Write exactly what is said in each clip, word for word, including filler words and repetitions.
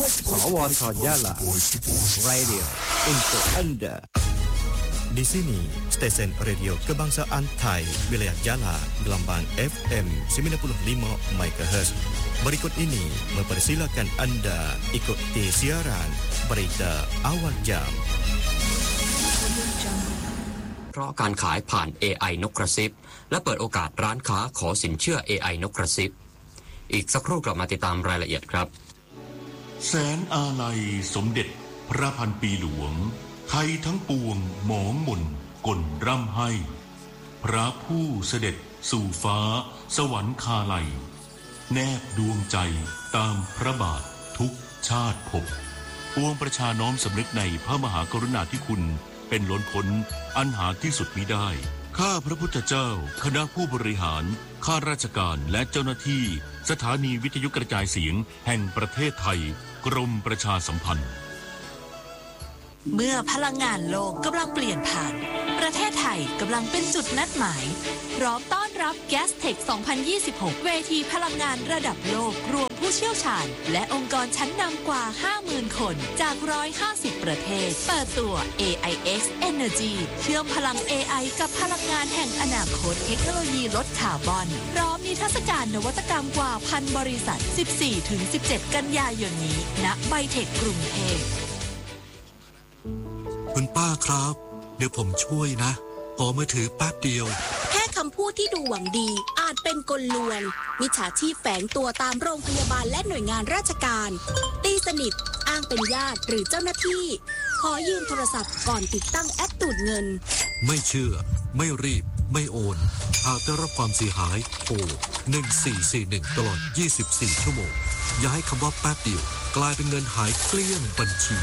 สวทYala Radio untuk Anda. Di sini, stesen radio kebangsaan Thai, wilayah Jala, gelombang F M sembilan puluh lima megahertz. Berikut ini mempersilakan Anda ikuti siaran berita awal jam. เพราะการขายผ่าน เอ ไอ นกกระซิบและเปิดโอกาสร้านค้าขอสินเชื่อ เอ ไอ นกกระซิบอีกสักครู่กลับมาติดตามรายละเอียดครับแสนอาลัยสมเด็จพระพันปีหลวงไทยทั้งปวงหมองมนกลร่ำให้พระผู้เสด็จสู่ฟ้าสวรรคาลัยแนบดวงใจตามพระบาททุกชาติภพปวงประชาน้อมสำนึกในพระมหากรุณาธิคุณเป็นล้นพ้นอันหาที่สุดมิได้ข้าพระพุทธเจ้าคณะผู้บริหารข้าราชการและเจ้าหน้าที่สถานีวิทยุกระจายเสียงแห่งประเทศไทยกรมประชาสัมพันธ์เมื่อพลังงานโลกกำลังเปลี่ยนผ่านประเทศไทยกำลังเป็นจุดนัดหมายพร้อมต้อนรับ Gastech สองพันยี่สิบหก เวทีพลังงานระดับโลกรวมผู้เชี่ยวชาญและองค์กรชั้นนำกว่า ห้าหมื่น คนจากหนึ่งร้อยห้าสิบประเทศเปิดตัว เอ ไอ เอ็กซ์ Energy เชื่อมพลัง เอ ไอ กับพลังงานแห่งอนาคตเทคโนโลยีลดคาร์บอนพร้อมนิทรรศการนวัตกรรมกว่าพันบริษัท สิบสี่ถึงสิบเจ็ด กันยายนนี้ณไบเทคกรุงเทพคุณป้าครับเดี๋ยวผมช่วยนะขอมือถือแป๊บเดียวแค่คำพูดที่ดูหวังดีอาจเป็นกลลวงมิจฉาชีพแฝงตัวตามโรงพยาบาลและหน่วยงานราชการตีสนิทอ้างเป็นญาติหรือเจ้าหน้าที่ขอยืมโทรศัพท์ก่อนติดตั้งแอปดูดเงินไม่เชื่อไม่รีบไม่โอนหากได้รับความเสียหายโทรหนึ่งสี่สี่หนึ่งตลอดยี่สิบสี่ชั่วโมงอย่าให้คำว่าแป๊บเดียวกลายเป็นเงินหายเกลี้ยงบัญชี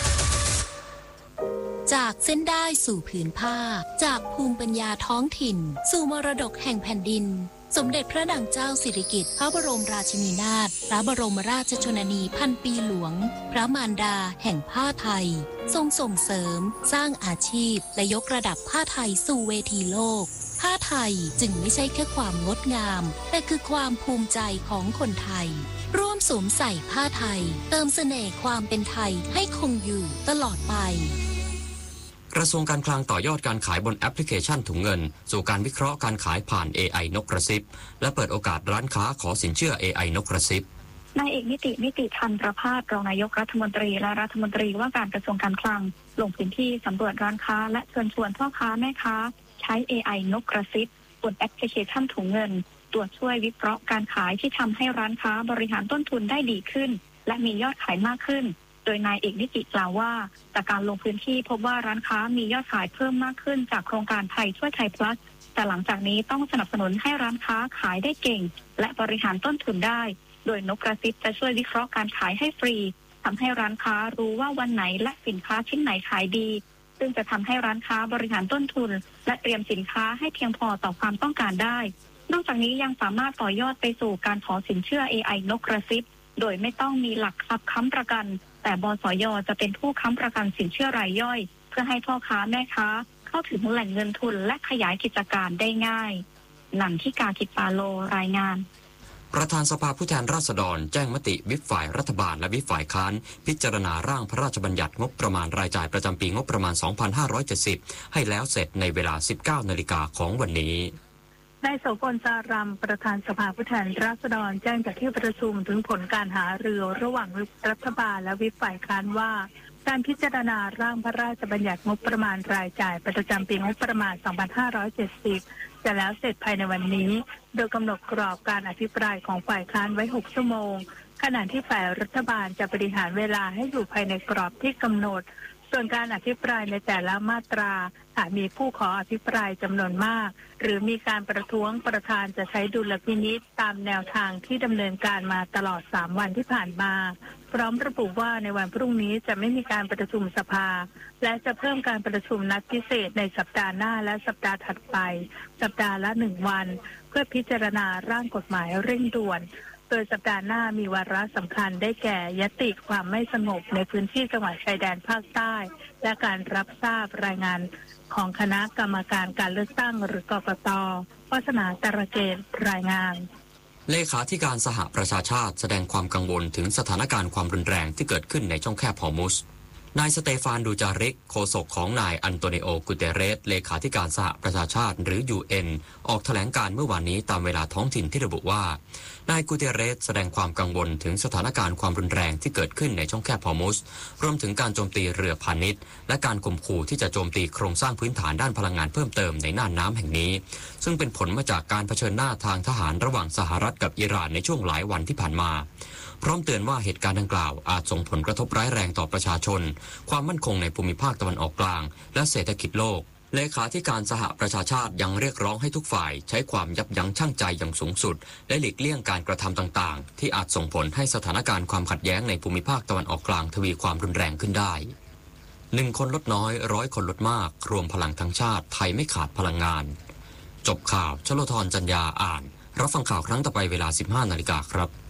จากเส้นได้สู่ผืนผ้าจากภูมิปัญญาท้องถิ่นสู่มรดกแห่งแผ่นดินสมเด็จพระนางเจ้าสิริกิติ์พระบรมราชินีนาถพระบรมราชชนนีพันปีหลวงพระมารดาแห่งผ้าไทยทรงส่งเสริมสร้างอาชีพและยกระดับผ้าไทยสู่เวทีโลกผ้าไทยจึงไม่ใช่แค่ความงดงามแต่คือความภูมิใจของคนไทยร่วมสวมใส่ผ้าไทยเติมเสน่ห์ความเป็นไทยให้คงอยู่ตลอดไปกระทรวงการคลังต่อยอดการขายบนแอปพลิเคชันถุงเงินสู่การวิเคราะห์การขายผ่าน เอ ไอ นกกระซิบและเปิดโอกาสร้านค้าขอสินเชื่อ เอ ไอ นกกระซิบนายเอกนิตินิติพันธ์ประภาสรองนายกรัฐมนตรีและรัฐมนตรีว่าการกระทรวงการคลังลงพื้นที่สำรวจร้านค้าและเชิญชวนพ่อค้าแม่ค้าใช้ เอ ไอ นกกระซิบบนแอปพลิเคชันถุงเงินตัวช่วยวิเคราะห์การขายที่ทำให้ร้านค้าบริหารต้นทุนได้ดีขึ้นและมียอดขายมากขึ้นโดยนายเอกนิติกล่าวว่าจากการลงพื้นที่พบว่าร้านค้ามียอดขายเพิ่มมากขึ้นจากโครงการไทยช่วยไทย plus แต่หลังจากนี้ต้องสนับสนุนให้ร้านค้าขายได้เก่งและบริหารต้นทุนได้โดยนกกระซิบจะช่วยวิเคราะห์การขายให้ฟรีทำให้ร้านค้ารู้ว่าวันไหนและสินค้าชิ้นไหนขายดีซึ่งจะทำให้ร้านค้าบริหารต้นทุนและเตรียมสินค้าให้เพียงพอต่อความต้องการได้นอกจากนี้ยังสามารถต่อยอดไปสู่การขอสินเชื่อ เอ ไอ นกกระซิบโดยไม่ต้องมีหลักทรัพย์ค้ำประกันแต่บสย.จะเป็นผู้ค้ำประกันสินเชื่อรายย่อยเพื่อให้พ่อค้าแม่ค้าเข้าถึงแหล่งเงินทุนและขยายกิจการได้ง่ายนันทิกากิจปาโลรายงานประธานสภาผู้แทนราษฎรแจ้งมติวิปฝ่ายรัฐบาลและวิปฝ่ายค้านพิจารณาร่างพระราชบัญญัติงบประมาณรายจ่ายประจำปีงบประมาณ สองพันห้าร้อยเจ็ดสิบ ให้แล้วเสร็จในเวลา สิบเก้านาฬิกาของวันนี้นายโสพลจารำประธานสภาผู้แทนราษฎรแจ้งจากที่ประชุมถึงผลการหารือระหว่างวิปรัฐบาลและวิปฝ่ายค้านว่าการพิจารณาร่างพระราชบัญญัติงบประมาณรายจ่ายประจำปีงบประมาณ สองพันห้าร้อยเจ็ดสิบ จะแล้วเสร็จภายในวันนี้โดยกำหนดกรอบการอภิปรายของฝ่ายค้านไว้หกชั่วโมงขณะที่ฝ่ายรัฐบาลจะบริหารเวลาให้อยู่ภายในกรอบที่กำหนดส่วนการอภิปรายในแต่ละมาตราหากมีผู้ขออภิปรายจำนวนมากหรือมีการประท้วงประธานจะใช้ดุลพินิจตามแนวทางที่ดำเนินการมาตลอดสามวันที่ผ่านมาพร้อมระบุว่าในวันพรุ่งนี้จะไม่มีการประชุมสภาและจะเพิ่มการประชุมนัดพิเศษในสัปดาห์หน้าและสัปดาห์ถัดไปสัปดาห์ละหนึ่งวันเพื่อพิจารณาร่างกฎหมายเร่งด่วนโดยสัปดาห์หน้ามีวาระสำคัญได้แก่ยติความไม่สงบในพื้นที่จังหวัดชายแดนภาคใต้และการรับทราบรายงานของคณะกรรมการการเลือกตั้งหรือกกต.วาสนาตระเกตรายงานเลขาธิการสหประชาชาติแสดงความกังวลถึงสถานการณ์ความรุนแรงที่เกิดขึ้นในช่องแคบฮอร์มุซนายสเตฟานดูจาริกโฆษกของนายอันโตนิโอ กุเตเรสเลขาธิการสหประชาชาติหรือ ยู เอ็น ออกแถลงการเมื่อวานนี้ตามเวลาท้องถิ่นที่ระบุว่านายกุเตเรสแสดงความกังวลถึงสถานการณ์ความรุนแรงที่เกิดขึ้นในช่องแคบฮอร์มุซรวมถึงการโจมตีเรือพาณิชย์และการข่มขู่ที่จะโจมตีโครงสร้างพื้นฐานด้านพลังงานเพิ่มเติมในน่านน้ำแห่งนี้ซึ่งเป็นผลมาจากการเผชิญหน้าทางทหารระหว่างสหรัฐกับอิหร่านในช่วงหลายวันที่ผ่านมาพร้อมเตือนว่าเหตุการณ์ดังกล่าวอาจส่งผลกระทบร้ายแรงต่อประชาชนความมั่นคงในภูมิภาคตะวันออกกลางและเศรษฐกิจโลกเลขาธิการสหประชาชาติยังเรียกร้องให้ทุกฝ่ายใช้ความยับยั้งชั่งใจอย่างสูงสุดและหลีกเลี่ยงการกระทำต่างๆที่อาจส่งผลให้สถานการณ์ความขัดแย้งในภูมิภาคตะวันออกกลางทวีความรุนแรงขึ้นได้หนึ่งคนลดน้อยร้อยคนลดมากรวมพลังทั้งชาติไทยไม่ขาดพลังงานจบข่าวชโลธรจัญญาอ่านรับฟังข่าวครั้งต่อไปเวลา สิบห้านาฬิกาครับ